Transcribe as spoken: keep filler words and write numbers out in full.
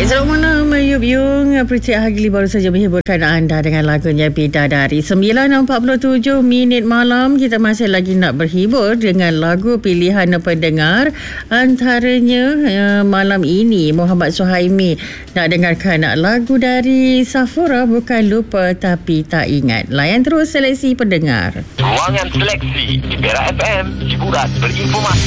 Selamat malam, Ayub Yung. Pretty Hagli baru saja menghiburkan anda dengan lagunya Bidadari. sembilan empat puluh tujuh minit malam, kita masih lagi nak berhibur dengan lagu pilihan pendengar. Antaranya uh, malam ini Muhammad Suhaimi nak dengarkan lagu dari Safura, Bukan Lupa Tapi Tak Ingat. Layan terus seleksi pendengar. Ruangan seleksi di Perak F M, hiburan berinformasi.